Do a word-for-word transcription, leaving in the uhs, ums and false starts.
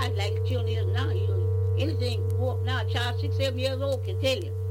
life like the children is now. You anything grow up now, a child six, seven years old can tell you.